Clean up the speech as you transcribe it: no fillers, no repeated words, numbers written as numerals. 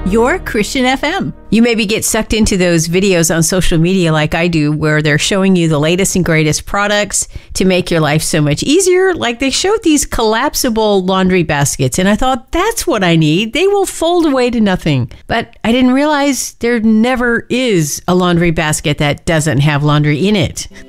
your Christian FM. You maybe get sucked into those videos on social media like I do, where they're showing you the latest and greatest products to make your life so much easier. Like they showed these collapsible laundry baskets, and I thought, that's what I need. They will fold away to nothing. But I didn't realize there never is a laundry basket that doesn't have laundry in it.